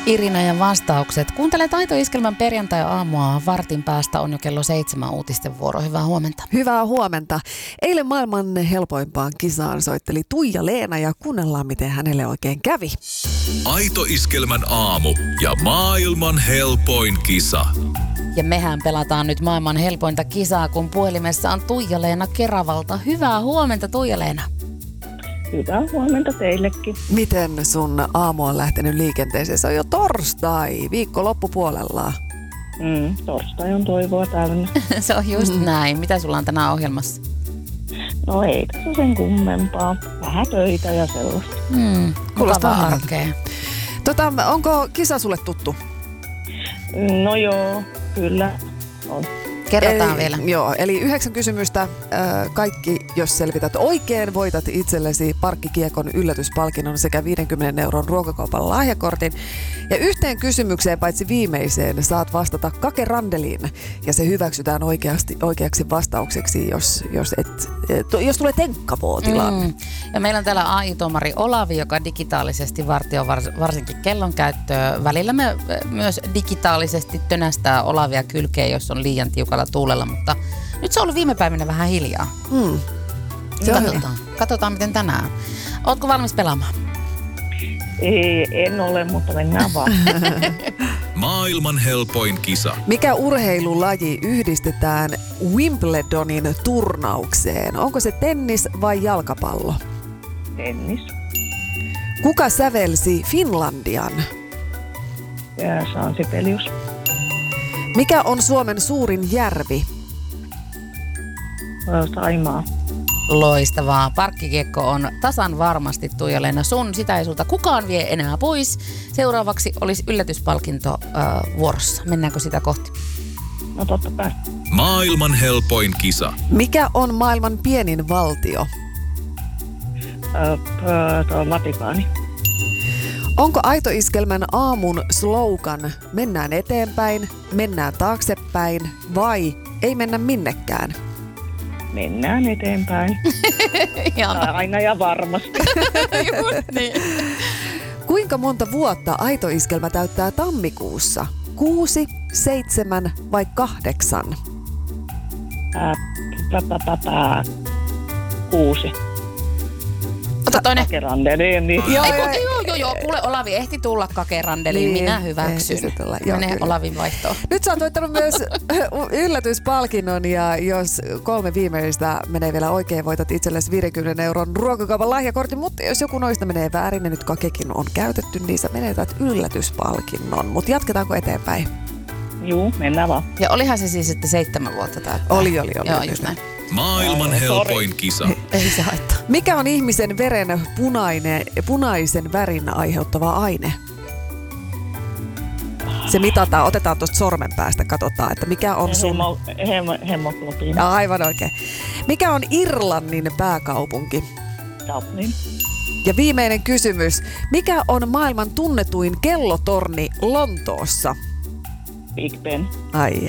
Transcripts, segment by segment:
Irina ja vastaukset. Kuuntele Taito Iskelmän perjantai-aamua. Vartin päästä on jo kello 7 uutisten vuoro. Hyvää huomenta. Hyvää huomenta. Eilen maailman helpoimpaan kisaan soitteli Tuija-Leena ja kuunnellaan, miten hänelle oikein kävi. Aito Iskelmän aamu ja maailman helpoin kisa. Ja mehän pelataan nyt maailman helpointa kisaa, kun puhelimessa on Tuija-Leena Keravalta. Hyvää huomenta, Tuija-Leena. Hyvää huomenta teillekin. Miten sun aamu on lähtenyt liikenteeseen? Se on jo torstai, viikko loppupuolella. Torstai on toivoa täynnä. Se on just näin. Mitä sulla on tänään ohjelmassa? No ei tässä sen kummempaa. Vähän töitä ja sellaista. Kuulostaa Mukavaa hyvältä. arkea. Onko kisa sulle tuttu? No joo, kyllä on. Kerrotaan vielä. Joo, eli 9 kysymystä. Kaikki, jos selvität oikein, voitat itsellesi parkkikiekon yllätyspalkinnon sekä 50 € ruokakaupan lahjakortin. Ja yhteen kysymykseen, paitsi viimeiseen, saat vastata kakerandeliin. Ja se hyväksytään oikeaksi vastaukseksi, jos tulee tenkkavootilaan. Ja meillä on täällä AI-tuomari Olavi, joka digitaalisesti vartioi varsinkin kellon käyttöä. Välillä me myös digitaalisesti tönästää Olavia kylkeen, jos on liian tiukalla tuulella, mutta nyt se on ollut viime päivinä vähän hiljaa. Se on hyvä. Katsotaan, miten tänään. Ootko valmis pelaamaan? Ei, en ole, mutta mennään vaan. Maailman helpoin kisa. Mikä urheilulaji yhdistetään Wimbledonin turnaukseen? Onko se tennis vai jalkapallo? Tennis. Kuka sävelsi Finlandian? Ja Jean Sibelius. Mikä on Suomen suurin järvi? Saimaa. Loistavaa. Parkkikiekko on tasan varmasti, Tuija-Leena, sun. Sitä ei sulta kukaan vie enää pois. Seuraavaksi olisi yllätyspalkinto vuorossa. Mennäänkö sitä kohti? No totta kai. Maailman helpoin kisa. Mikä on maailman pienin valtio? Vatikaani. Onko Aito Iskelmän aamun slogan mennään eteenpäin, mennään taaksepäin vai ei mennä minnekään? Mennään eteenpäin. Aina ja varmasti. Just niin. Kuinka monta vuotta Aito Iskelmä täyttää tammikuussa? 6, 7 vai 8? 6. Ota toinen. Kakerandeliin, niin. Joo. Kuule, Olavi ehti tulla kakerandeliin. Niin, Minä hyväksyn. ehti se tulla. Joo, Mene kyllä. Olavin vaihtoon. Nyt sä oot voittanut myös yllätyspalkinnon ja jos 3 viimeistä menee vielä oikein, voitat itsellesi 50 € ruokakaupan lahjakortin, mutta jos joku noista menee väärin ja nyt kakekin on käytetty, niin sä menetät yllätyspalkinnon. Mutta jatketaanko eteenpäin? Juu, mennään vaan. Ja olihan se siis, että 7 vuotta täyttää. Oli. Joo, just näin. Maailman helpoin kisa. Ei se haittaa. Mikä on ihmisen veren punaisen värin aiheuttava aine? Se mitataan, otetaan tuosta sormen päästä, katsotaan, että mikä on sun... Hemoglobiini. Aivan oikein. Mikä on Irlannin pääkaupunki? Dublin. Ja viimeinen kysymys. Mikä on maailman tunnetuin kellotorni Lontoossa? Big Ben. Ai.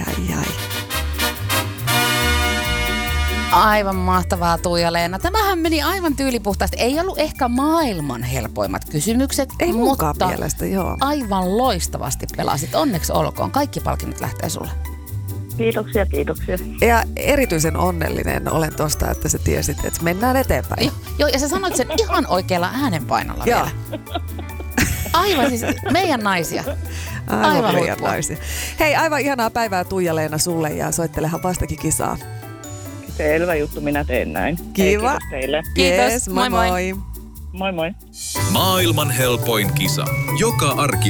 Aivan mahtavaa, Tuija-Leena. Tämähän meni aivan tyylipuhtaasti. Ei ollut ehkä maailman helpoimmat kysymykset, Ei munkaan mutta mielestä, joo. aivan loistavasti pelasit. Onneksi olkoon. Kaikki palkinnot lähtee sulle. Kiitoksia. Ja erityisen onnellinen olen tosta, että sä tiesit, että mennään eteenpäin. Joo, ja sä sanoit sen ihan oikealla äänenpainolla Joo. vielä. Aivan siis meidän naisia. Aivan meidän huippua. naisia. Hei, aivan ihanaa päivää Tuija-Leena sulle ja soittelehan vastakin kisaa. Selvä juttu, minä teen näin. Kiva. Kiitos teille. Kiitos. Yes, Moi moi. Moi moi. Maailman helpoin kisa. Joka